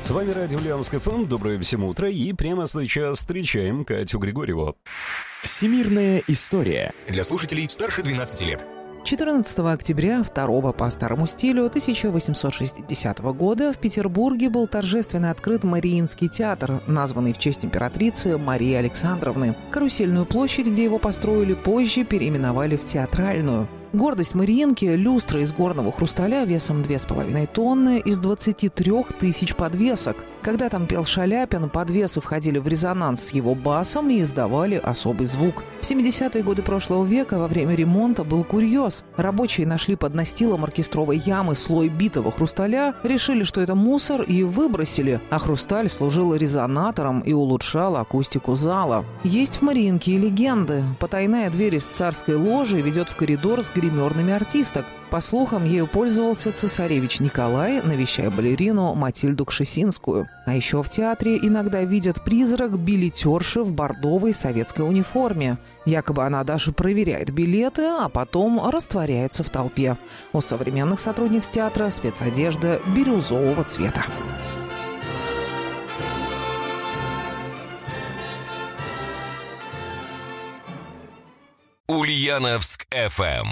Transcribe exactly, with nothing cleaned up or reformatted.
С вами радио Ульяновск эф эм. Доброе всем утро. И прямо сейчас встречаем Катю Григорьеву. Всемирная история. Для слушателей старше двенадцати лет. четырнадцатого октября второго по старому стилю тысяча восемьсот шестидесятого года в Петербурге был торжественно открыт Мариинский театр, названный в честь императрицы Марии Александровны. Карусельную площадь, где его построили, позже переименовали в Театральную. Гордость Мариинки – люстра из горного хрусталя весом две с половиной тонны из двадцати трёх тысяч подвесок. Когда там пел Шаляпин, подвесы входили в резонанс с его басом и издавали особый звук. В семидесятые годы прошлого века во время ремонта был курьез. Рабочие нашли под настилом оркестровой ямы слой битого хрусталя, решили, что это мусор, и выбросили, а хрусталь служил резонатором и улучшал акустику зала. Есть в Мариинке и легенды. Потайная дверь из царской ложи ведет в коридор с гримерными артисток. По слухам, ею пользовался цесаревич Николай, навещая балерину Матильду Кшесинскую. А еще в театре иногда видят призрак билетерши в бордовой советской униформе. Якобы она даже проверяет билеты, а потом растворяется в толпе. У современных сотрудниц театра спецодежда бирюзового цвета. Ульяновск эф эм.